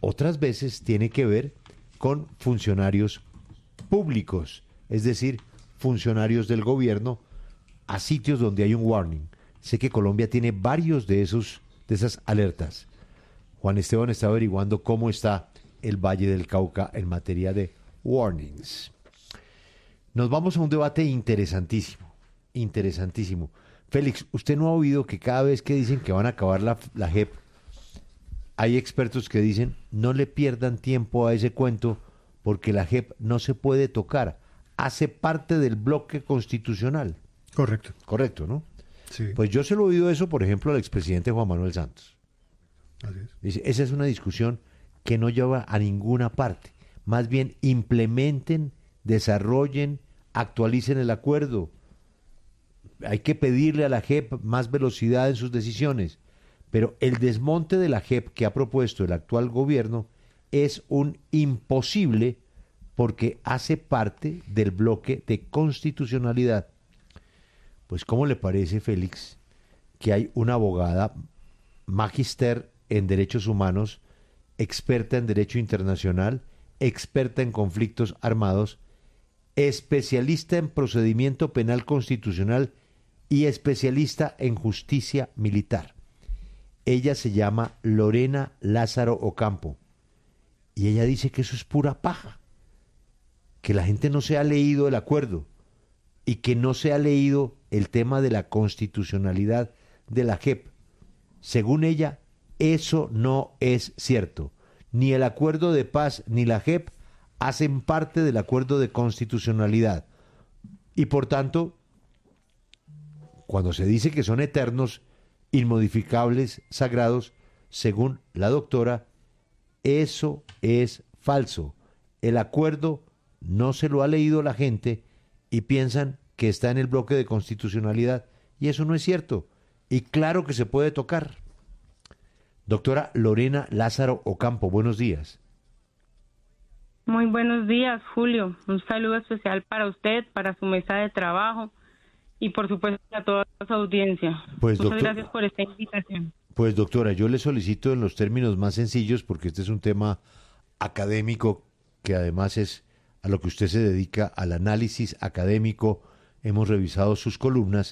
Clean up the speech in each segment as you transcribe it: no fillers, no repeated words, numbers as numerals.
otras veces tiene que ver con funcionarios públicos, es decir, funcionarios del gobierno a sitios donde hay un warning. Sé que Colombia tiene varios de esas alertas. Juan Esteban está averiguando cómo está el Valle del Cauca en materia de warnings. Nos vamos a un debate interesantísimo, interesantísimo. Félix, ¿usted no ha oído que cada vez que dicen que van a acabar la JEP, hay expertos que dicen no le pierdan tiempo a ese cuento porque la JEP no se puede tocar, hace parte del bloque constitucional? Correcto. Correcto, ¿no? Sí. Pues yo se lo he oído eso, por ejemplo, al expresidente Juan Manuel Santos. Así es. Dice, esa es una discusión que no lleva a ninguna parte. Más bien implementen, desarrollen, actualicen el acuerdo. Hay que pedirle a la JEP más velocidad en sus decisiones. Pero el desmonte de la JEP que ha propuesto el actual gobierno es un imposible porque hace parte del bloque de constitucionalidad. Pues, ¿cómo le parece, Félix, que hay una abogada, magíster en derechos humanos, experta en derecho internacional, experta en conflictos armados, especialista en procedimiento penal constitucional y especialista en justicia militar? Ella se llama Lorena Lázaro Ocampo y ella dice que eso es pura paja, que la gente no se ha leído el acuerdo y que no se ha leído el tema de la constitucionalidad de la JEP. Según ella, eso no es cierto. Ni el acuerdo de paz ni la JEP hacen parte del acuerdo de constitucionalidad. Y por tanto, cuando se dice que son eternos, inmodificables, sagrados, según la doctora, eso es falso. El acuerdo no se lo ha leído la gente y piensan que está en el bloque de constitucionalidad, y eso no es cierto. Y claro que se puede tocar. Doctora Lorena Lázaro Ocampo, buenos días. Muy buenos días, Julio. Un saludo especial para usted, para su mesa de trabajo y por supuesto a toda su audiencia. Pues, Muchas gracias por esta invitación. Pues, doctora, yo le solicito en los términos más sencillos, porque este es un tema académico que además es a lo que usted se dedica, al análisis académico. Hemos revisado sus columnas.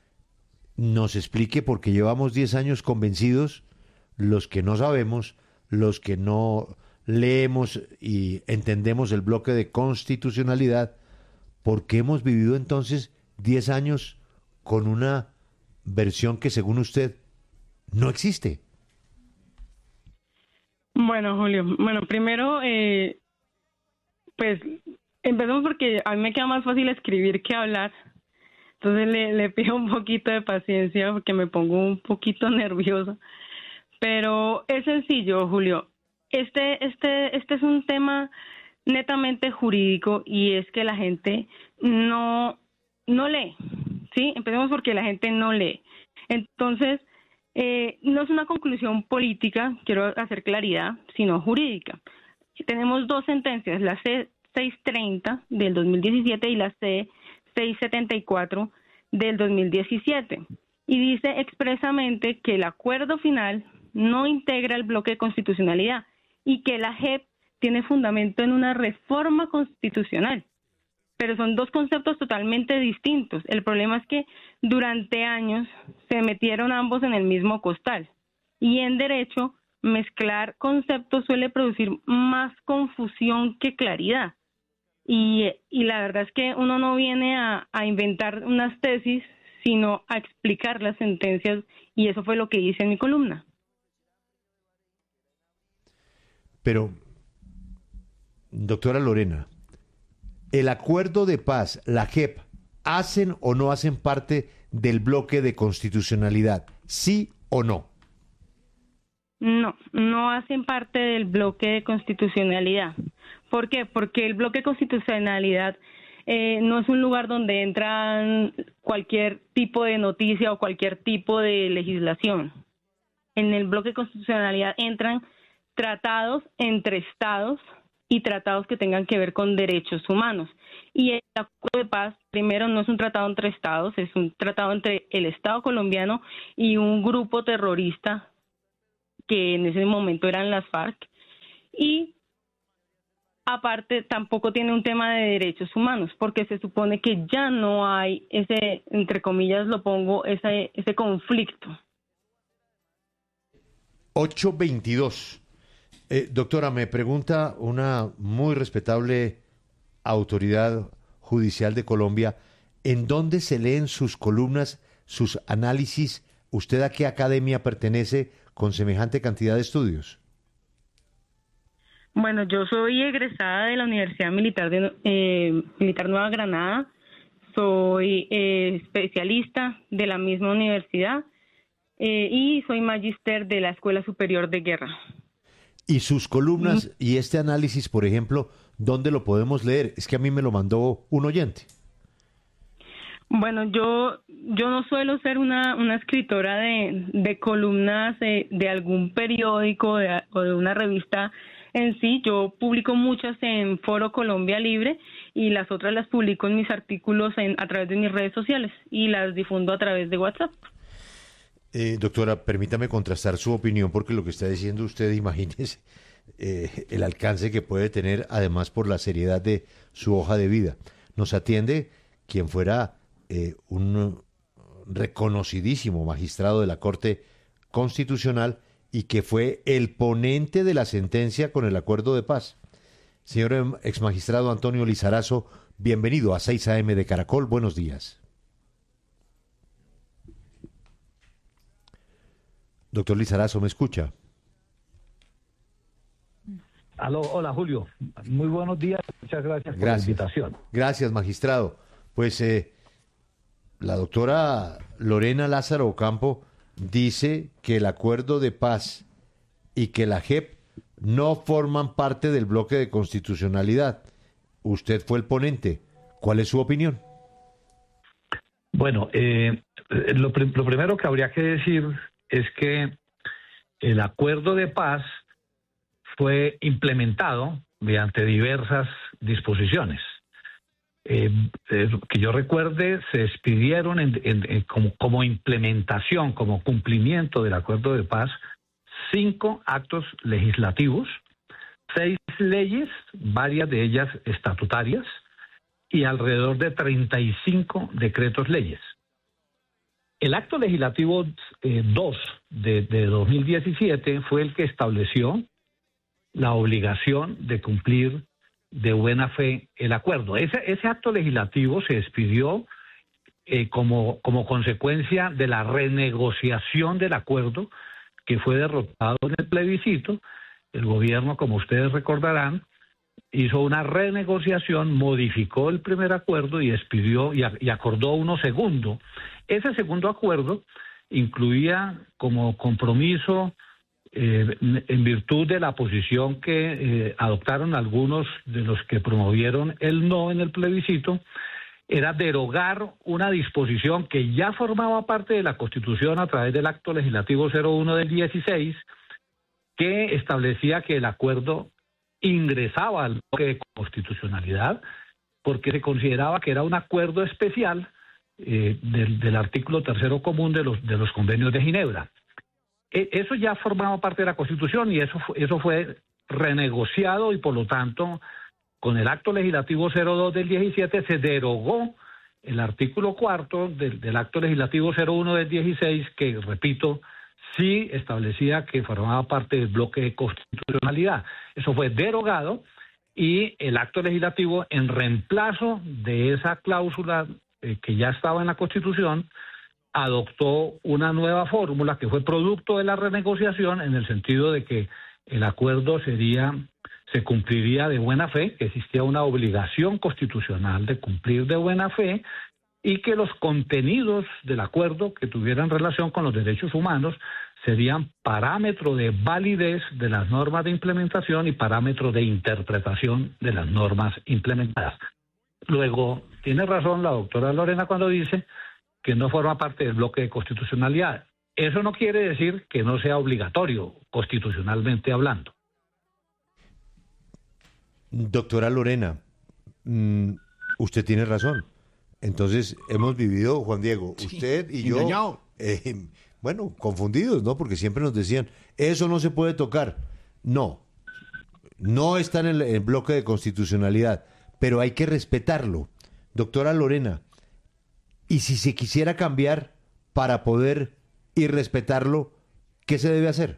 Nos explique, porque llevamos 10 años convencidos, los que no sabemos, los que no leemos y entendemos el bloque de constitucionalidad, ¿por qué hemos vivido entonces 10 años con una versión que, según usted, no existe? Bueno, Julio, primero, pues empecemos porque a mí me queda más fácil escribir que hablar. Entonces le pido un poquito de paciencia porque me pongo un poquito nerviosa. Pero es sencillo, Julio. Este es un tema netamente jurídico y es que la gente no lee, ¿sí? Empecemos porque la gente no lee. Entonces, no es una conclusión política, quiero hacer claridad, sino jurídica. Tenemos dos sentencias, la C-630 del 2017 y la C-674 del 2017. Y dice expresamente que el acuerdo final no integra el bloque de constitucionalidad y que la JEP tiene fundamento en una reforma constitucional. Pero son dos conceptos totalmente distintos. El problema es que durante años se metieron ambos en el mismo costal. Y en derecho, mezclar conceptos suele producir más confusión que claridad. Y la verdad es que uno no viene a inventar unas tesis, sino a explicar las sentencias, y eso fue lo que hice en mi columna. Pero, doctora Lorena, ¿el acuerdo de paz, la JEP, hacen o no hacen parte del bloque de constitucionalidad? ¿Sí o no? No, no hacen parte del bloque de constitucionalidad. ¿Por qué? Porque el bloque de constitucionalidad no es un lugar donde entran cualquier tipo de noticia o cualquier tipo de legislación. En el bloque de constitucionalidad entran tratados entre estados y tratados que tengan que ver con derechos humanos. Y el acuerdo de paz, primero, no es un tratado entre estados, es un tratado entre el Estado colombiano y un grupo terrorista que en ese momento eran las FARC. Y aparte tampoco tiene un tema de derechos humanos, porque se supone que ya no hay ese, entre comillas lo pongo, ese conflicto. 8:22. Doctora, me pregunta una muy respetable autoridad judicial de Colombia, ¿en dónde se leen sus columnas, sus análisis? ¿Usted a qué academia pertenece con semejante cantidad de estudios? Bueno, yo soy egresada de la Universidad Militar Militar Nueva Granada, soy especialista de la misma universidad y soy magíster de la Escuela Superior de Guerra. Y sus columnas y este análisis, por ejemplo, ¿dónde lo podemos leer? Es que a mí me lo mandó un oyente. Bueno, yo no suelo ser una escritora de columnas de algún periódico o de una revista en sí. Yo publico muchas en Foro Colombia Libre y las otras las publico en mis artículos a través de mis redes sociales y las difundo a través de WhatsApp. Doctora, permítame contrastar su opinión porque lo que está diciendo usted, imagínese el alcance que puede tener, además por la seriedad de su hoja de vida. Nos atiende quien fuera un reconocidísimo magistrado de la Corte Constitucional y que fue el ponente de la sentencia con el acuerdo de paz. Señor exmagistrado Antonio Lizarazo, bienvenido a 6 AM de Caracol. Buenos días. Doctor Lizarazo, ¿me escucha? Aló, hola Julio, muy buenos días, muchas gracias por la invitación. Gracias, magistrado. Pues la doctora Lorena Lázaro Ocampo dice que el acuerdo de paz y que la JEP no forman parte del bloque de constitucionalidad. Usted fue el ponente. ¿Cuál es su opinión? Bueno, lo primero que habría que decir es que el acuerdo de paz fue implementado mediante diversas disposiciones. Que yo recuerde, se expidieron como implementación, como cumplimiento del acuerdo de paz, 5 actos legislativos, 6 leyes, varias de ellas estatutarias, y alrededor de 35 decretos leyes. El acto legislativo 2 de 2017 fue el que estableció la obligación de cumplir de buena fe el acuerdo. Ese acto legislativo se expidió como consecuencia de la renegociación del acuerdo que fue derrotado en el plebiscito. El gobierno, como ustedes recordarán, hizo una renegociación, modificó el primer acuerdo y expidió y acordó uno segundo. Ese segundo acuerdo incluía como compromiso, en virtud de la posición que adoptaron algunos de los que promovieron el no en el plebiscito, era derogar una disposición que ya formaba parte de la Constitución a través del acto legislativo 01 del 16, que establecía que el acuerdo ingresaba al bloque de constitucionalidad porque se consideraba que era un acuerdo especial del artículo 3º común de los convenios de Ginebra. Eso ya formaba parte de la Constitución y eso fue renegociado y por lo tanto con el acto legislativo 02 del 17 se derogó el artículo 4 del acto legislativo 01 del 16 que, repito, sí establecía que formaba parte del bloque de constitucionalidad. Eso fue derogado y el acto legislativo, en reemplazo de esa cláusula que ya estaba en la Constitución, adoptó una nueva fórmula que fue producto de la renegociación en el sentido de que el acuerdo se cumpliría de buena fe, que existía una obligación constitucional de cumplir de buena fe y que los contenidos del acuerdo que tuvieran relación con los derechos humanos serían parámetro de validez de las normas de implementación y parámetro de interpretación de las normas implementadas. Luego, tiene razón la doctora Lorena cuando dice que no forma parte del bloque de constitucionalidad. Eso no quiere decir que no sea obligatorio, constitucionalmente hablando. Doctora Lorena, usted tiene razón. Entonces, hemos vivido, Juan Diego, usted y yo, confundidos, ¿no? Porque siempre nos decían, eso no se puede tocar. No, no está en el bloque de constitucionalidad, pero hay que respetarlo. Doctora Lorena, ¿y si se quisiera cambiar para poder y respetarlo, qué se debe hacer?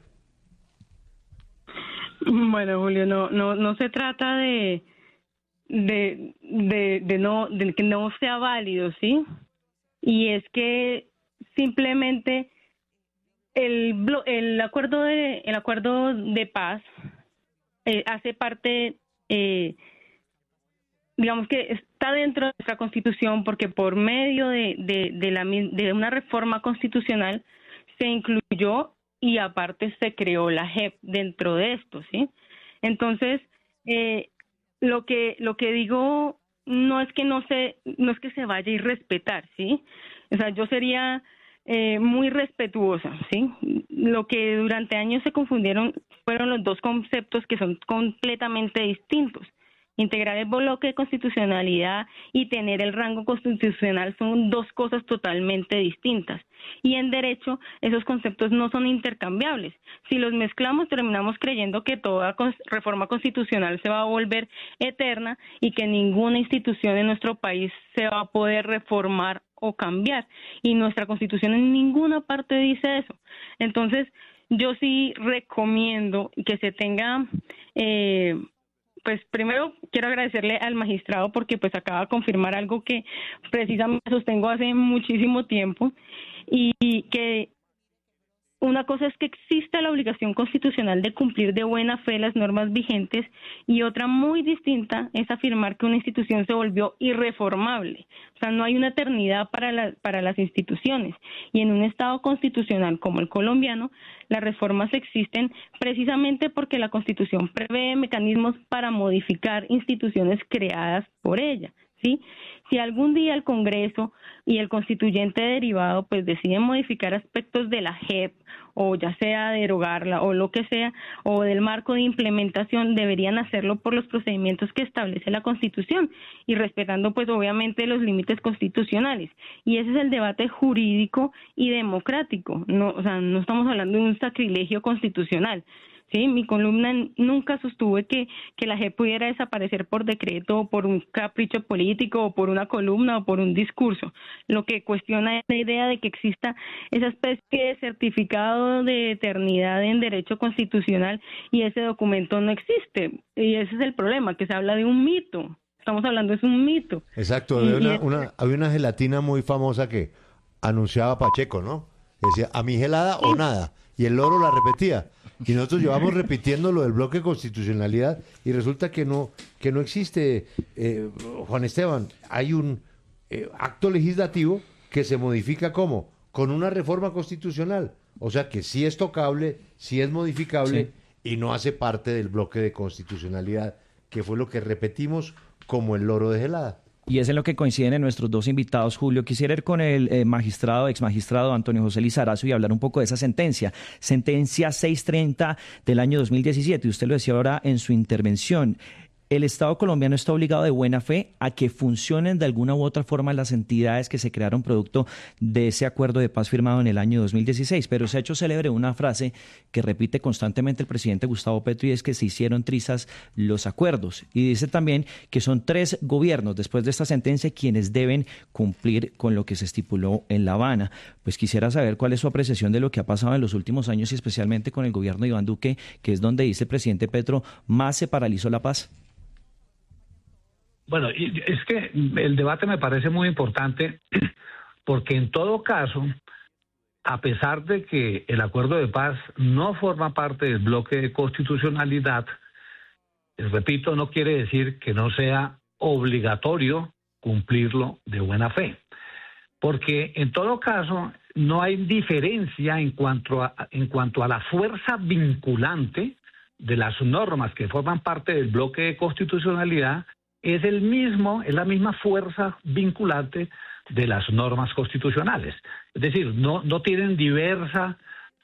Bueno, Julio, no se trata de que no sea válido, ¿sí? Y es que simplemente el acuerdo de paz hace parte, digamos que está dentro de nuestra Constitución, porque por medio de una reforma constitucional se incluyó y aparte se creó la JEP dentro de esto, ¿sí? Entonces, lo que digo no es que se vaya a irrespetar, ¿sí? O sea, yo sería muy respetuosa, ¿sí? Lo que durante años se confundieron fueron los dos conceptos que son completamente distintos. Integrar el bloque de constitucionalidad y tener el rango constitucional son dos cosas totalmente distintas. Y en derecho, esos conceptos no son intercambiables. Si los mezclamos, terminamos creyendo que toda reforma constitucional se va a volver eterna y que ninguna institución en nuestro país se va a poder reformar o cambiar. Y nuestra Constitución en ninguna parte dice eso. Entonces, yo sí recomiendo que se tenga... pues primero quiero agradecerle al magistrado porque pues acaba de confirmar algo que precisamente sostengo hace muchísimo tiempo, y que una cosa es que exista la obligación constitucional de cumplir de buena fe las normas vigentes, y otra muy distinta es afirmar que una institución se volvió irreformable. O sea, no hay una eternidad para las instituciones, y en un Estado constitucional como el colombiano, las reformas existen precisamente porque la Constitución prevé mecanismos para modificar instituciones creadas por ella, ¿sí? Si algún día el Congreso y el constituyente derivado pues deciden modificar aspectos de la JEP, o ya sea derogarla o lo que sea, o del marco de implementación, deberían hacerlo por los procedimientos que establece la Constitución y respetando pues obviamente los límites constitucionales. Y ese es el debate jurídico y democrático. No, o sea, no estamos hablando de un sacrilegio constitucional. Sí, mi columna nunca sostuve que la JEP pudiera desaparecer por decreto o por un capricho político o por una columna o por un discurso. Lo que cuestiona es la idea de que exista esa especie de certificado de eternidad en derecho constitucional, y ese documento no existe. Y ese es el problema, que se habla de un mito. Estamos hablando de un mito. Exacto, había una gelatina muy famosa que anunciaba Pacheco, ¿no? Decía, a mi gelada o nada. Y el loro la repetía. Y nosotros llevamos repitiendo lo del bloque de constitucionalidad y resulta que no existe, Juan Esteban. Hay un acto legislativo que se modifica ¿cómo? Con una reforma constitucional. O sea que sí es tocable, sí es modificable, sí, y no hace parte del bloque de constitucionalidad, que fue lo que repetimos como el loro de gelada. Y es en lo que coinciden en nuestros dos invitados, Julio. Quisiera ir con el ex magistrado Antonio José Lizarazo y hablar un poco de esa sentencia 630 del año 2017. Usted lo decía ahora en su intervención. El Estado colombiano está obligado de buena fe a que funcionen de alguna u otra forma las entidades que se crearon producto de ese acuerdo de paz firmado en el año 2016. Pero se ha hecho célebre una frase que repite constantemente el presidente Gustavo Petro, y es que se hicieron trizas los acuerdos. Y dice también que son 3 gobiernos después de esta sentencia quienes deben cumplir con lo que se estipuló en La Habana. Pues quisiera saber cuál es su apreciación de lo que ha pasado en los últimos años y especialmente con el gobierno de Iván Duque, que es donde dice el presidente Petro, más se paralizó la paz. Bueno, es que el debate me parece muy importante porque en todo caso, a pesar de que el acuerdo de paz no forma parte del bloque de constitucionalidad, repito, no quiere decir que no sea obligatorio cumplirlo de buena fe. Porque en todo caso no hay diferencia en cuanto a la fuerza vinculante de las normas que forman parte del bloque de constitucionalidad. Es la misma fuerza vinculante de las normas constitucionales. Es decir, no tienen diversa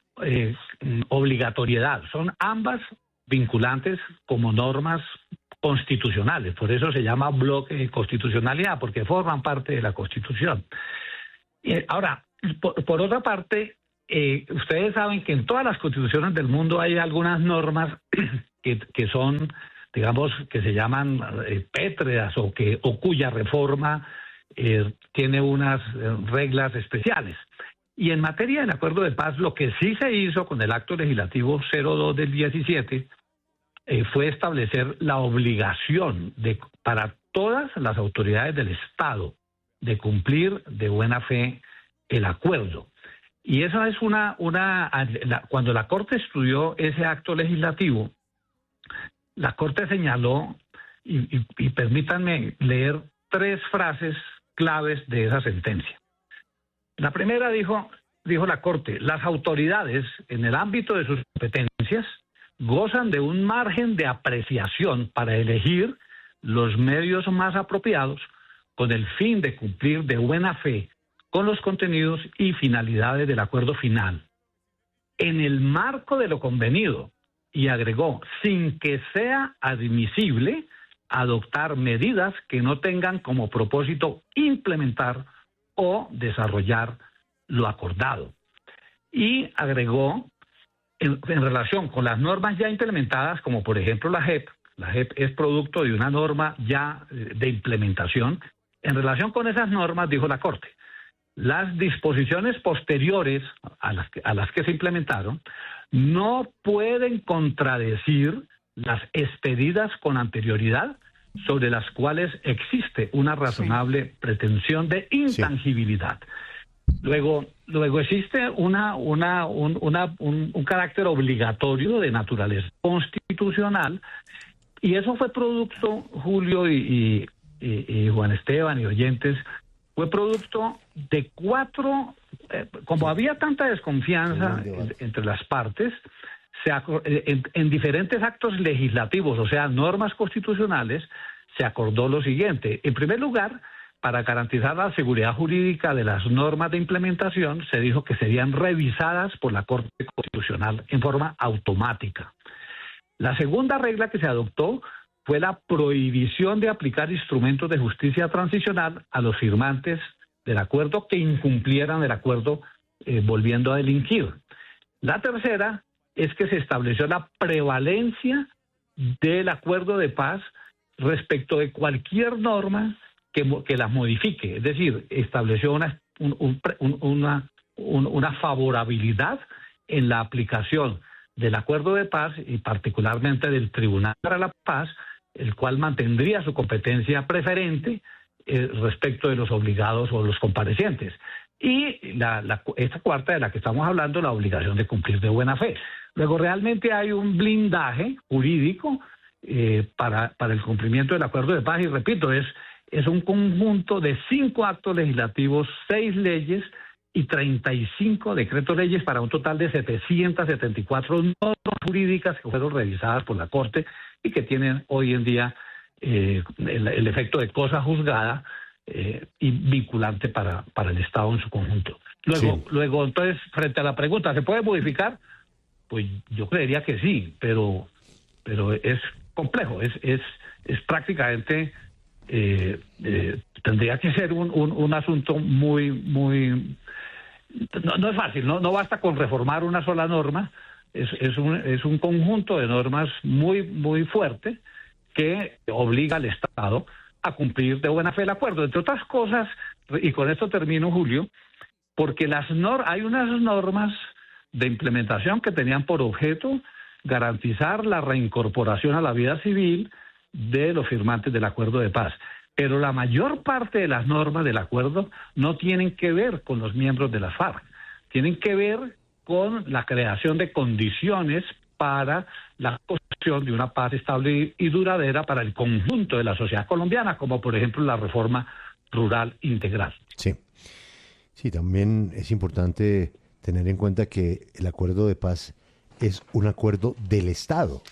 obligatoriedad. Son ambas vinculantes como normas constitucionales. Por eso se llama bloque de constitucionalidad, porque forman parte de la Constitución. Ahora, por otra parte, ustedes saben que en todas las constituciones del mundo hay algunas normas que son, digamos, que se llaman pétreas o cuya reforma tiene unas reglas especiales. Y en materia del acuerdo de paz, lo que sí se hizo con el acto legislativo 02 del 17 fue establecer la obligación para todas las autoridades del Estado de cumplir de buena fe el acuerdo. Y esa es cuando la Corte estudió ese acto legislativo, la Corte señaló, y permítanme leer 3 frases claves de esa sentencia. La primera dijo la Corte: las autoridades, en el ámbito de sus competencias, gozan de un margen de apreciación para elegir los medios más apropiados con el fin de cumplir de buena fe con los contenidos y finalidades del acuerdo final, en el marco de lo convenido, y agregó, sin que sea admisible adoptar medidas que no tengan como propósito implementar o desarrollar lo acordado. Y agregó, en relación con las normas ya implementadas, como por ejemplo la JEP es producto de una norma ya de implementación. En relación con esas normas, dijo la Corte, las disposiciones posteriores a las que se implementaron no pueden contradecir las expedidas con anterioridad, sobre las cuales existe una razonable pretensión de intangibilidad. Luego existe un carácter obligatorio de naturaleza constitucional, y eso fue producto, Julio y Juan Esteban y oyentes, fue producto de 4, como había tanta desconfianza entre las partes, en diferentes actos legislativos, o sea, normas constitucionales, se acordó lo siguiente. En primer lugar, para garantizar la seguridad jurídica de las normas de implementación, se dijo que serían revisadas por la Corte Constitucional en forma automática. La segunda regla que se adoptó fue la prohibición de aplicar instrumentos de justicia transicional a los firmantes del acuerdo que incumplieran el acuerdo volviendo a delinquir. La tercera es que se estableció la prevalencia del acuerdo de paz respecto de cualquier norma que las modifique, es decir, estableció una favorabilidad en la aplicación del acuerdo de paz y particularmente del Tribunal para la Paz, el cual mantendría su competencia preferente respecto de los obligados o los comparecientes. Y esta cuarta de la que estamos hablando, la obligación de cumplir de buena fe. Luego, realmente hay un blindaje jurídico para el cumplimiento del acuerdo de paz, y repito, es un conjunto de 5 actos legislativos, 6 leyes y 35 decretos leyes para un total de 774 normas jurídicas que fueron revisadas por la Corte y que tienen hoy en día el efecto de cosa juzgada y vinculante para el Estado en su conjunto. Luego, entonces, frente a la pregunta, ¿se puede modificar? Pues yo creería que sí, pero es complejo, es prácticamente, tendría que ser un asunto muy... No es fácil, no basta con reformar una sola norma, es un conjunto de normas muy fuerte que obliga al Estado a cumplir de buena fe el acuerdo, entre otras cosas, y con esto termino, Julio, porque hay unas normas de implementación que tenían por objeto garantizar la reincorporación a la vida civil de los firmantes del acuerdo de paz. Pero la mayor parte de las normas del acuerdo no tienen que ver con los miembros de la FARC, tienen que ver con la creación de condiciones para la construcción de una paz estable y duradera para el conjunto de la sociedad colombiana, como por ejemplo la reforma rural integral. Sí, también es importante tener en cuenta que el acuerdo de paz es un acuerdo del Estado,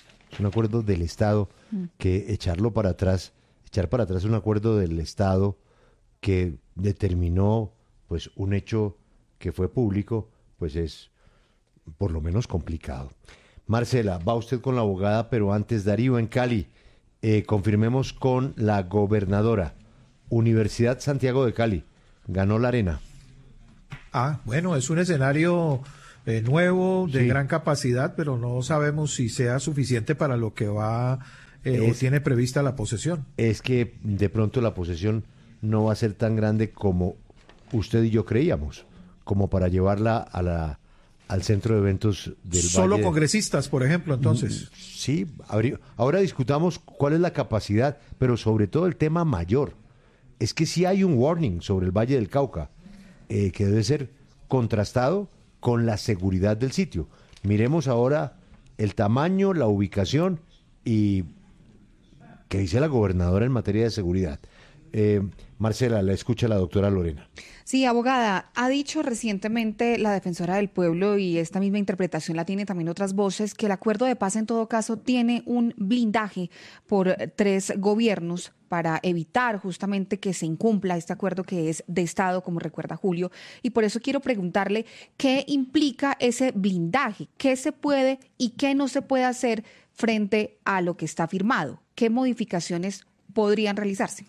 que echar para atrás un acuerdo del Estado que determinó pues un hecho que fue público, pues es por lo menos complicado. Marcela, va usted con la abogada, pero antes, Darío, en Cali, confirmemos con la gobernadora. Universidad Santiago de Cali, ganó la arena. Bueno, es un escenario nuevo, de Sí. gran capacidad, pero no sabemos si sea suficiente para lo que va o tiene prevista la posesión. Es que de pronto la posesión no va a ser tan grande como usted y yo creíamos, como para llevarla al centro de eventos del Solo Valle. congresistas, por ejemplo, entonces. Sí, ahora discutamos cuál es la capacidad, pero sobre todo el tema mayor. Es que sí hay un warning sobre el Valle del Cauca, que debe ser contrastado con la seguridad del sitio. Miremos ahora el tamaño, la ubicación y qué dice la gobernadora en materia de seguridad. Marcela, la escucha la doctora Lorena. Sí, abogada, ha dicho recientemente la defensora del pueblo, y esta misma interpretación la tienen también otras voces, que el acuerdo de paz en todo caso tiene un blindaje por 3 gobiernos para evitar justamente que se incumpla este acuerdo que es de Estado, como recuerda Julio. Y por eso quiero preguntarle qué implica ese blindaje, qué se puede y qué no se puede hacer frente a lo que está firmado, qué modificaciones podrían realizarse.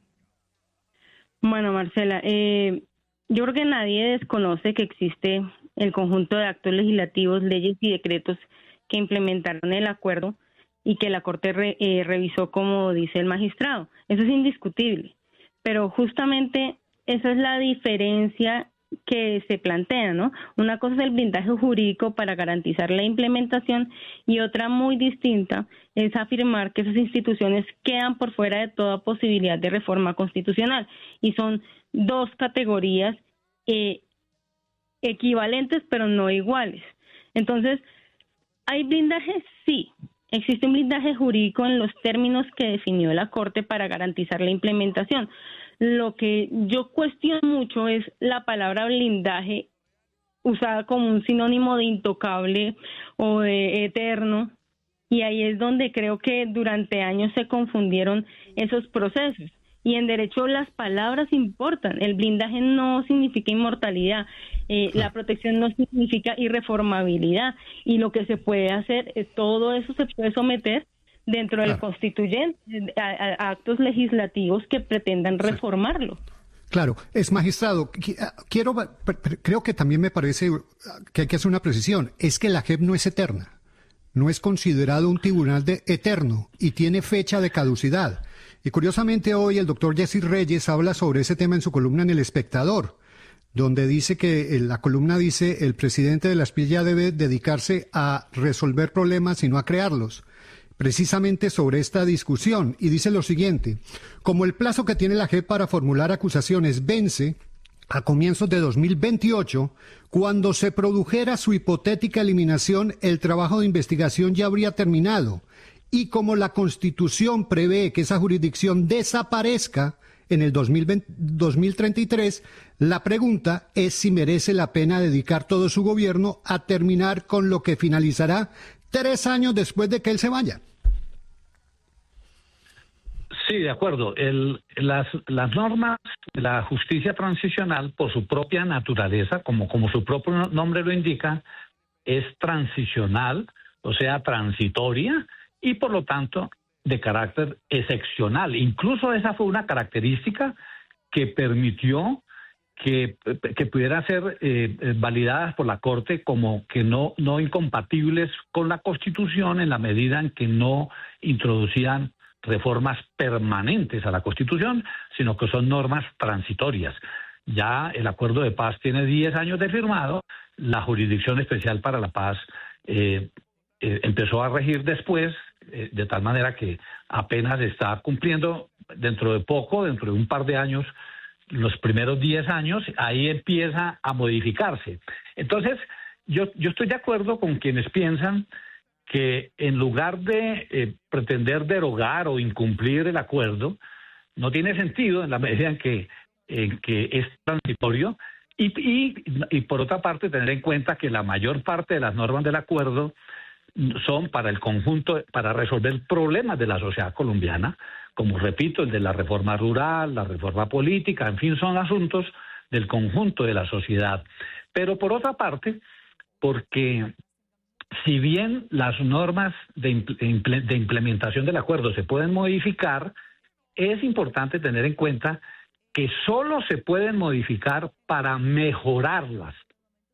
Bueno, Marcela, yo creo que nadie desconoce que existe el conjunto de actos legislativos, leyes y decretos que implementaron el acuerdo y que la Corte revisó, como dice el magistrado. Eso es indiscutible. Pero justamente esa es la diferencia que se plantea, ¿no? Una cosa es el blindaje jurídico para garantizar la implementación y otra muy distinta es afirmar que esas instituciones quedan por fuera de toda posibilidad de reforma constitucional, y son 2 categorías equivalentes pero no iguales. Entonces, ¿hay blindaje? Sí. Existe un blindaje jurídico en los términos que definió la Corte para garantizar la implementación. Lo que yo cuestiono mucho es la palabra blindaje usada como un sinónimo de intocable o de eterno, y ahí es donde creo que durante años se confundieron esos procesos. Y en derecho las palabras importan. El blindaje no significa inmortalidad, la protección no significa irreformabilidad, y lo que se puede hacer, todo eso se puede someter dentro del constituyente a actos legislativos que pretendan reformarlo. Claro, es magistrado. Creo que también me parece que hay que hacer una precisión. Es que la JEP no es eterna. No es considerado un tribunal eterno y tiene fecha de caducidad. Y curiosamente hoy el doctor Jesse Reyes habla sobre ese tema en su columna en El Espectador, donde dice que la columna dice el presidente de la SPIE ya debe dedicarse a resolver problemas y no a crearlos. Precisamente sobre esta discusión, y dice lo siguiente: como el plazo que tiene la JEP para formular acusaciones vence a comienzos de 2028, cuando se produjera su hipotética eliminación, el trabajo de investigación ya habría terminado, y como la Constitución prevé que esa jurisdicción desaparezca en el 2033, la pregunta es si merece la pena dedicar todo su gobierno a terminar con lo que finalizará 3 años después de que él se vaya. Sí, de acuerdo. Las normas de la justicia transicional, por su propia naturaleza, como su propio nombre lo indica, es transicional, o sea, transitoria, y por lo tanto de carácter excepcional. Incluso esa fue una característica que permitió que pudiera ser validadas por la Corte como que no incompatibles con la Constitución, en la medida en que no introducían reformas permanentes a la Constitución, sino que son normas transitorias. Ya el acuerdo de paz tiene 10 años de firmado, la Jurisdicción Especial para la Paz empezó a regir después, de tal manera que apenas está cumpliendo dentro de poco, dentro de un par de años, los primeros 10 años, ahí empieza a modificarse. Entonces, yo estoy de acuerdo con quienes piensan que en lugar de pretender derogar o incumplir el acuerdo, no tiene sentido en la medida en que es transitorio, y por otra parte tener en cuenta que la mayor parte de las normas del acuerdo son para el conjunto, para resolver problemas de la sociedad colombiana, como repito, el de la reforma rural, la reforma política, en fin, son asuntos del conjunto de la sociedad. Pero por otra parte, porque si bien las normas de implementación del acuerdo se pueden modificar, es importante tener en cuenta que solo se pueden modificar para mejorarlas,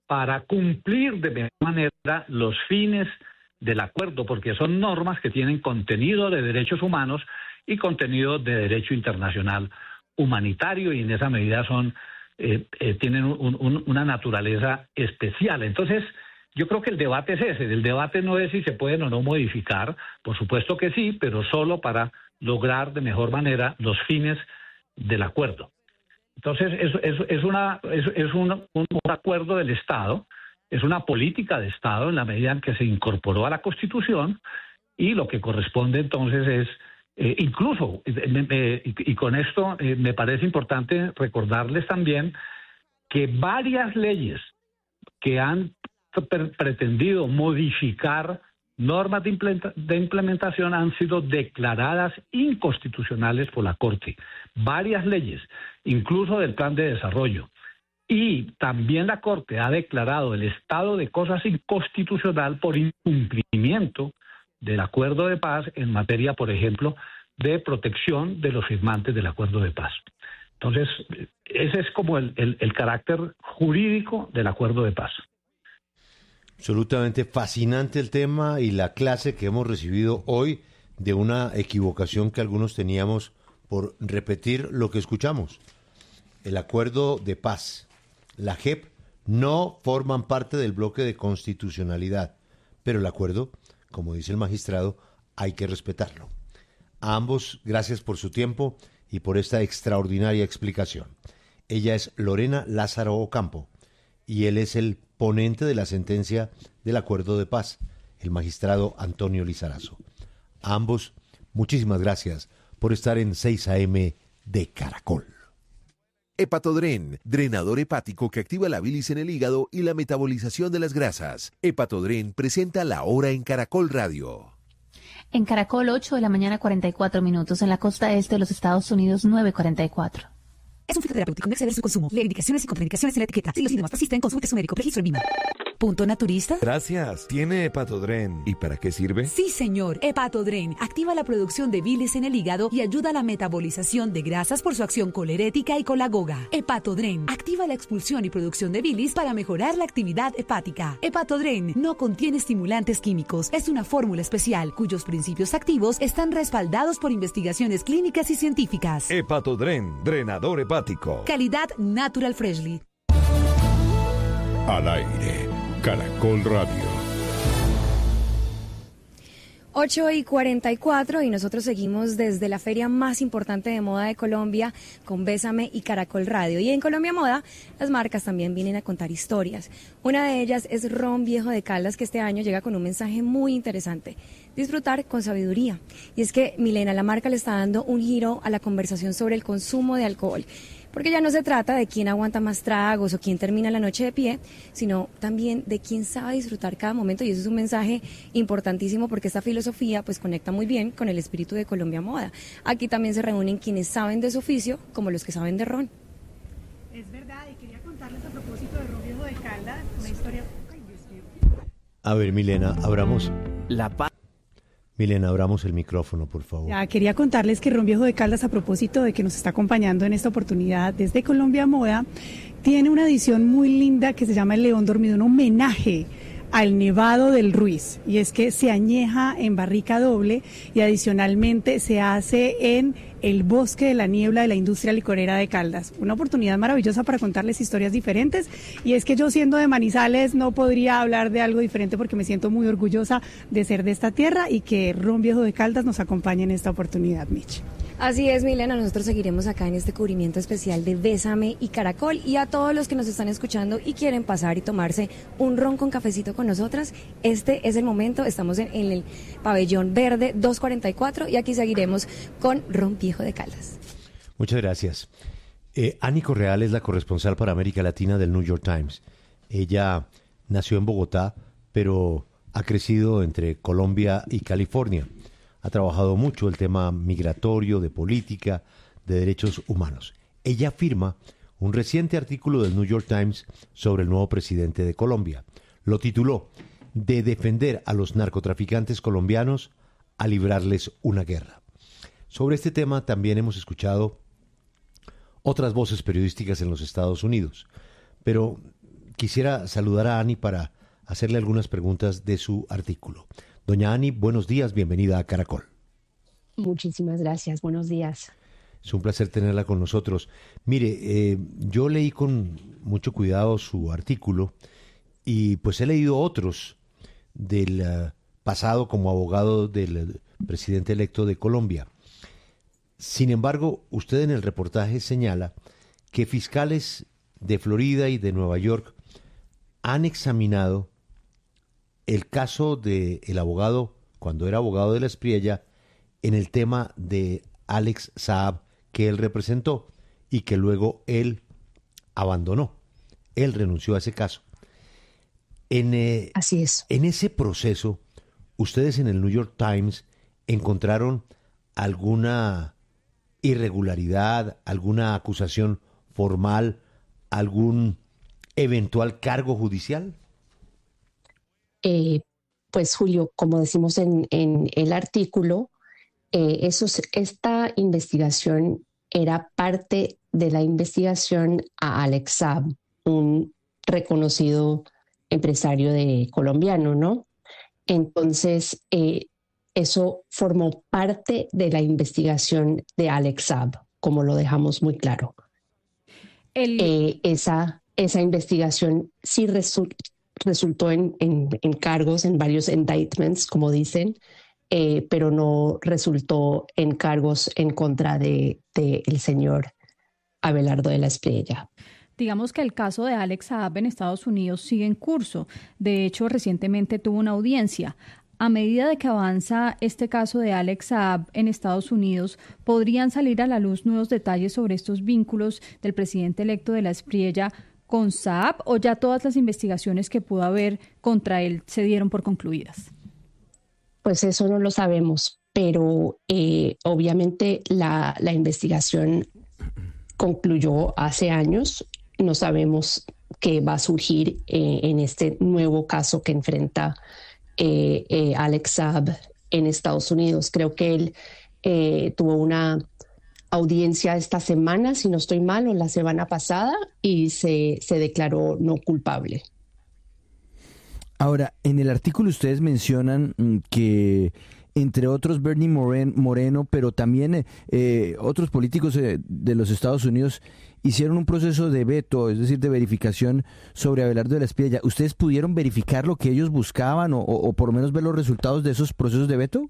para cumplir de mejor manera los fines del acuerdo, porque son normas que tienen contenido de derechos humanos y contenido de derecho internacional humanitario, y en esa medida tienen una naturaleza especial. Entonces, yo creo que el debate es ese. El debate no es si se pueden o no modificar, por supuesto que sí, pero solo para lograr de mejor manera los fines del acuerdo. Entonces, es un acuerdo del Estado, es una política de Estado en la medida en que se incorporó a la Constitución, y lo que corresponde entonces es, incluso, y con esto me parece importante recordarles también que varias leyes que han pretendido modificar normas de implementación han sido declaradas inconstitucionales por la Corte. Varias leyes, incluso del Plan de Desarrollo. Y también la Corte ha declarado el estado de cosas inconstitucional por incumplimiento del acuerdo de paz en materia, por ejemplo, de protección de los firmantes del acuerdo de paz. Entonces, ese es como el carácter jurídico del acuerdo de paz. Absolutamente fascinante el tema y la clase que hemos recibido hoy de una equivocación que algunos teníamos por repetir lo que escuchamos. El acuerdo de paz, la JEP, no forman parte del bloque de constitucionalidad, pero el acuerdo, como dice el magistrado, hay que respetarlo. A ambos, gracias por su tiempo y por esta extraordinaria explicación. Ella es Lorena Lázaro Ocampo y él es el ponente de la sentencia del acuerdo de paz, el magistrado Antonio Lizarazo. A ambos, muchísimas gracias por estar en 6 AM de Caracol. Hepatodren, drenador hepático que activa la bilis en el hígado y la metabolización de las grasas. Hepatodren presenta La Hora en Caracol Radio. En Caracol, 8 de la mañana, 44 minutos. En la costa este de los Estados Unidos, 9:44. Es un fitoterapéutico, no exceder su consumo. Lee indicaciones y contraindicaciones en la etiqueta. Si los síntomas persisten, consulte a su médico. Registro en Lima. ¿Punto naturista? Gracias. ¿Tiene Hepatodren? ¿Y para qué sirve? Sí, señor. Hepatodren activa la producción de bilis en el hígado y ayuda a la metabolización de grasas por su acción colerética y colagoga. Hepatodren activa la expulsión y producción de bilis para mejorar la actividad hepática. Hepatodren no contiene estimulantes químicos. Es una fórmula especial cuyos principios activos están respaldados por investigaciones clínicas y científicas. Hepatodren, drenador hepático. Calidad Natural Freshly. Al aire, Caracol Radio. 8:44 y nosotros seguimos desde la feria más importante de moda de Colombia con Bésame y Caracol Radio. Y en Colombia Moda, las marcas también vienen a contar historias. Una de ellas es Ron Viejo de Caldas, que este año llega con un mensaje muy interesante: disfrutar con sabiduría. Y es que, Milena, la marca le está dando un giro a la conversación sobre el consumo de alcohol. Porque ya no se trata de quién aguanta más tragos o quién termina la noche de pie, sino también de quién sabe disfrutar cada momento. Y eso es un mensaje importantísimo porque esta filosofía pues conecta muy bien con el espíritu de Colombia Moda. Aquí también se reúnen quienes saben de su oficio, como los que saben de ron. Es verdad, y quería contarles a propósito de Ron Viejo de Caldas una historia. Ay, Dios mío. A ver, Milena, abramos el micrófono, por favor. Ya, quería contarles que Ron Viejo de Caldas, a propósito de que nos está acompañando en esta oportunidad desde Colombia Moda, tiene una edición muy linda que se llama El León Dormido, un homenaje al Nevado del Ruiz, y es que se añeja en barrica doble y adicionalmente se hace en el Bosque de la Niebla de la industria licorera de Caldas. Una oportunidad maravillosa para contarles historias diferentes, y es que yo, siendo de Manizales, no podría hablar de algo diferente porque me siento muy orgullosa de ser de esta tierra y que Ron Viejo de Caldas nos acompañe en esta oportunidad, Mitch. Así es, Milena, nosotros seguiremos acá en este cubrimiento especial de Bésame y Caracol, y a todos los que nos están escuchando y quieren pasar y tomarse un ron con cafecito con nosotras, este es el momento. Estamos en el pabellón verde 244 y aquí seguiremos con Ron Viejo de Caldas. Muchas gracias. Ani Correal es la corresponsal para América Latina del New York Times. Ella nació en Bogotá, pero ha crecido entre Colombia y California. Ha trabajado mucho el tema migratorio, de política, de derechos humanos. Ella firma un reciente artículo del New York Times sobre el nuevo presidente de Colombia. Lo tituló "De defender a los narcotraficantes colombianos a librarles una guerra". Sobre este tema también hemos escuchado otras voces periodísticas en los Estados Unidos, pero quisiera saludar a Ani para hacerle algunas preguntas de su artículo. Doña Ani, buenos días, bienvenida a Caracol. Muchísimas gracias, buenos días. Es un placer tenerla con nosotros. Mire, yo leí con mucho cuidado su artículo y pues he leído otros del pasado como abogado del presidente electo de Colombia. Sin embargo, usted en el reportaje señala que fiscales de Florida y de Nueva York han examinado el caso del abogado, cuando era abogado de la Espriella, en el tema de Alex Saab, que él representó y que luego él abandonó. Él renunció a ese caso. Así es. En ese proceso, ustedes en el New York Times encontraron alguna irregularidad, alguna acusación formal, algún eventual cargo judicial. Pues Julio, como decimos en el artículo, esta investigación era parte de la investigación a Alex Saab, un reconocido empresario colombiano, ¿no? Entonces, eso formó parte de la investigación de Alex Saab, como lo dejamos muy claro. Esa investigación sí resultó en cargos, en varios indictments, como dicen, pero no resultó en cargos en contra de el señor Abelardo de la Espriella. Digamos que el caso de Alex Saab en Estados Unidos sigue en curso. De hecho, recientemente tuvo una audiencia. A medida de que avanza este caso de Alex Saab en Estados Unidos, ¿podrían salir a la luz nuevos detalles sobre estos vínculos del presidente electo de la Espriella con Saab, o ya todas las investigaciones que pudo haber contra él se dieron por concluidas? Pues eso no lo sabemos, pero obviamente la investigación concluyó hace años. No sabemos qué va a surgir en este nuevo caso que enfrenta Alex Saab en Estados Unidos. Creo que él tuvo una audiencia esta semana, si no estoy mal, o la semana pasada, y se declaró no culpable. Ahora, en el artículo ustedes mencionan que, entre otros, Bernie Moreno, pero también otros políticos de los Estados Unidos hicieron un proceso de veto, es decir, de verificación sobre Abelardo de la Espriella. ¿Ustedes pudieron verificar lo que ellos buscaban o por lo menos ver los resultados de esos procesos de veto?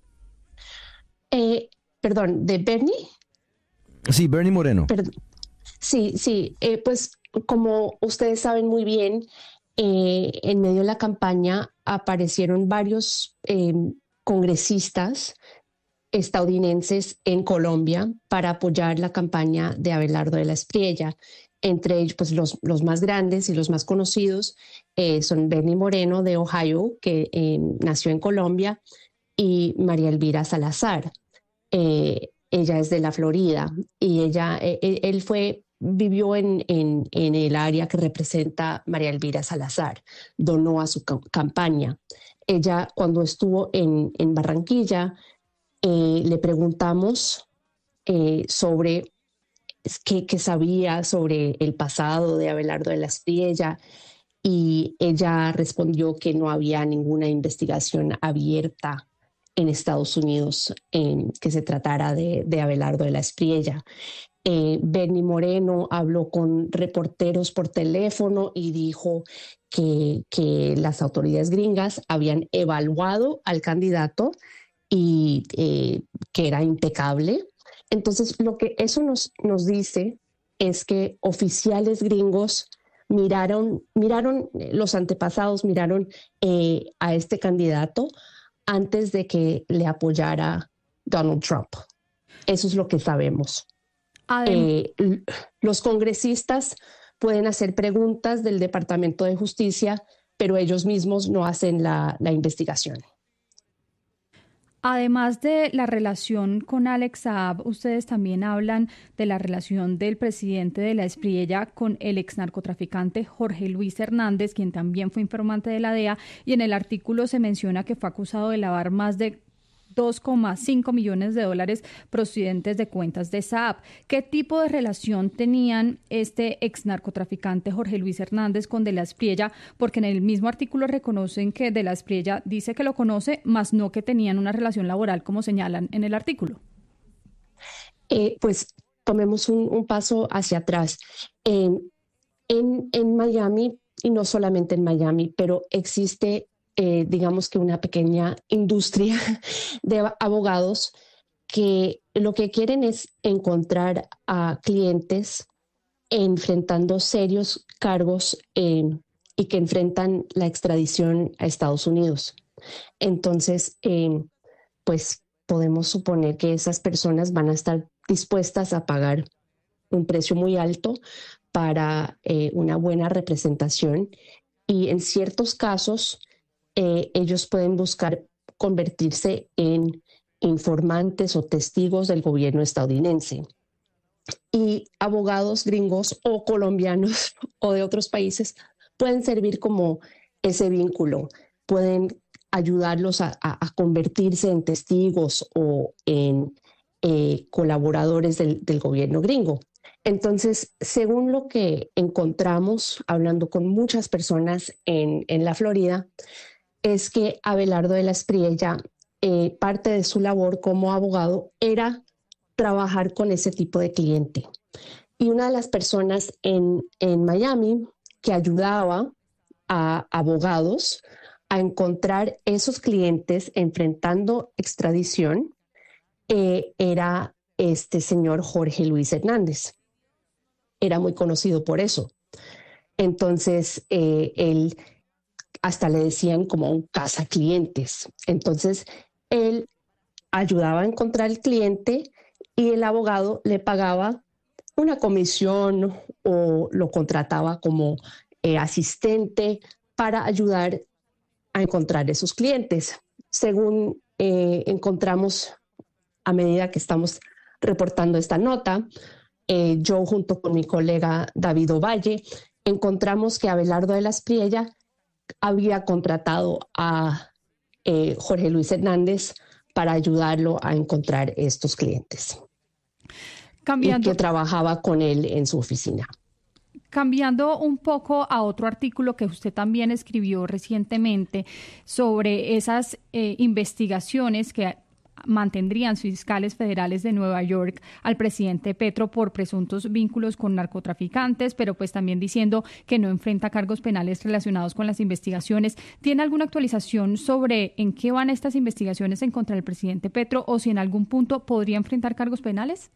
Perdón, ¿de Bernie? Sí, Bernie Moreno. Sí, pues como ustedes saben muy bien, en medio de la campaña aparecieron varios congresistas estadounidenses en Colombia para apoyar la campaña de Abelardo de la Espriella. Entre ellos, pues los más grandes y los más conocidos son Bernie Moreno de Ohio, que nació en Colombia, y María Elvira Salazar. Ella es de la Florida y él vivió en el área que representa María Elvira Salazar, donó a su campaña. Ella, cuando estuvo en Barranquilla, le preguntamos sobre qué sabía sobre el pasado de Abelardo de la Espriella, y ella respondió que no había ninguna investigación abierta en Estados Unidos que se tratara de Abelardo de la Espriella. Bernie Moreno habló con reporteros por teléfono y dijo que las autoridades gringas habían evaluado al candidato y que era impecable. Entonces, lo que eso nos dice es que oficiales gringos miraron los antepasados, miraron a este candidato antes de que le apoyara Donald Trump. Eso es lo que sabemos. Los congresistas pueden hacer preguntas del Departamento de Justicia, pero ellos mismos no hacen la investigación. Además de la relación con Alex Saab, ustedes también hablan de la relación del presidente de la Espriella con el ex narcotraficante Jorge Luis Hernández, quien también fue informante de la DEA, y en el artículo se menciona que fue acusado de lavar más de 2,5 millones de dólares procedentes de cuentas de Saab. ¿Qué tipo de relación tenían este ex narcotraficante Jorge Luis Hernández con De la Espriella? Porque en el mismo artículo reconocen que De la Espriella dice que lo conoce, más no que tenían una relación laboral, como señalan en el artículo. Pues tomemos un paso hacia atrás. En Miami, y no solamente en Miami, pero existe digamos que una pequeña industria de abogados que lo que quieren es encontrar a clientes enfrentando serios cargos y que enfrentan la extradición a Estados Unidos. Entonces, pues podemos suponer que esas personas van a estar dispuestas a pagar un precio muy alto para una buena representación, y en ciertos casos ellos pueden buscar convertirse en informantes o testigos del gobierno estadounidense. Y abogados gringos o colombianos o de otros países pueden servir como ese vínculo, pueden ayudarlos a convertirse en testigos o en colaboradores del gobierno gringo. Entonces, según lo que encontramos hablando con muchas personas en la Florida, es que Abelardo de la Espriella, parte de su labor como abogado era trabajar con ese tipo de cliente. Y una de las personas en Miami que ayudaba a abogados a encontrar esos clientes enfrentando extradición era este señor Jorge Luis Hernández. Era muy conocido por eso. Entonces, él hasta le decían como un cazaclientes. Entonces, él ayudaba a encontrar el cliente y el abogado le pagaba una comisión o lo contrataba como asistente para ayudar a encontrar esos clientes. Según encontramos a medida que estamos reportando esta nota, yo junto con mi colega David Ovalle encontramos que Abelardo de la Espriella había contratado a Jorge Luis Hernández para ayudarlo a encontrar estos clientes. Y que trabajaba con él en su oficina. Cambiando un poco a otro artículo que usted también escribió recientemente sobre esas investigaciones que mantendrían fiscales federales de Nueva York al presidente Petro por presuntos vínculos con narcotraficantes, pero pues también diciendo que no enfrenta cargos penales relacionados con las investigaciones. ¿Tiene alguna actualización sobre en qué van estas investigaciones en contra del presidente Petro o si en algún punto podría enfrentar cargos penales?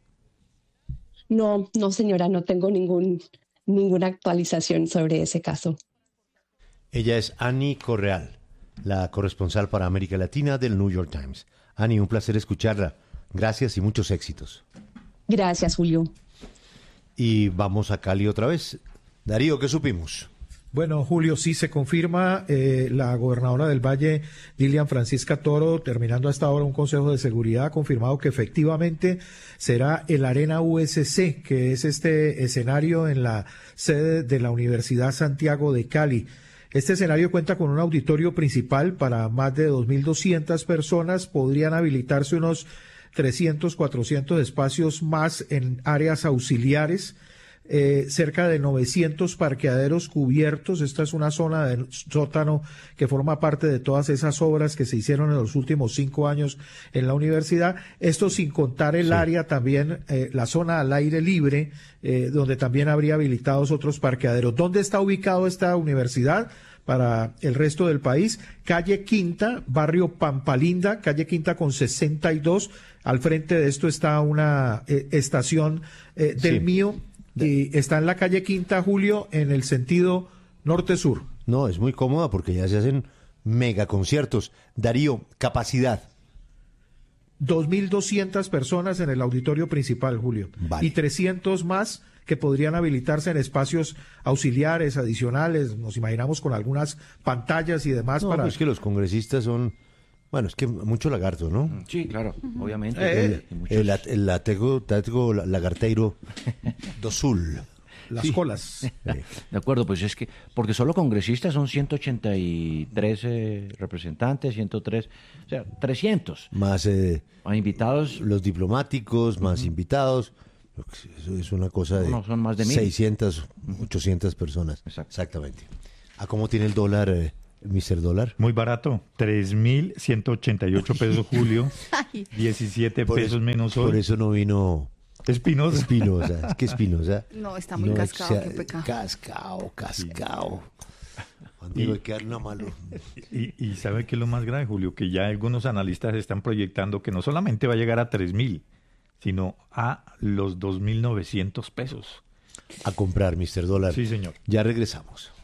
No, señora, no tengo ninguna actualización sobre ese caso. Ella es Annie Correal, la corresponsal para América Latina del New York Times. Annie, un placer escucharla. Gracias y muchos éxitos. Gracias, Julio. Y vamos a Cali otra vez. Darío, ¿qué supimos? Bueno, Julio, sí se confirma, la gobernadora del Valle, Dilian Francisca Toro, terminando hasta ahora un consejo de seguridad, ha confirmado que efectivamente será el Arena USC, que es este escenario en la sede de la Universidad Santiago de Cali. Este escenario cuenta con un auditorio principal para más de 2.200 personas. Podrían habilitarse unos 300, 400 espacios más en áreas auxiliares. Cerca de 900 parqueaderos cubiertos. Esta es una zona de sótano que forma parte de todas esas obras que se hicieron en los últimos 5 años en la universidad. Esto sin contar el área también, la zona al aire libre, donde también habría habilitados otros parqueaderos. ¿Dónde está ubicado esta universidad? Para el resto del país, calle Quinta, barrio Pampalinda, calle Quinta con 62. Al frente de esto está una estación del Mío. Y está en la calle Quinta, Julio, en el sentido norte-sur. No, es muy cómoda porque ya se hacen mega conciertos. Darío, capacidad. 2.200 personas en el auditorio principal, Julio. Vale. Y 300 más que podrían habilitarse en espacios auxiliares, adicionales. Nos imaginamos con algunas pantallas y demás. No, para... es que los congresistas son... Bueno, es que mucho lagarto, ¿no? Sí, claro, obviamente. El latego lagarteiro do sul. las colas. De acuerdo, pues es que, porque solo congresistas son 183 representantes, 103, o sea, 300. Más invitados. Los diplomáticos, más invitados. Eso es una cosa de, son más de 1.000. 600, 800 personas. Exactamente. ¿A cómo tiene el dólar, Mr. Dólar? Muy barato, 3.188 pesos, Julio, 17 pesos menos hoy. Por eso no vino... Espinosa. Es que Espinosa... No, está muy cascado, qué pecado. Cascado. Digo, hay que darle una mano. Y ¿sabe qué es lo más grave, Julio? Que ya algunos analistas están proyectando que no solamente va a llegar a 3.000, sino a los 2.900 pesos. A comprar, Mr. Dólar. Sí, señor. Ya regresamos.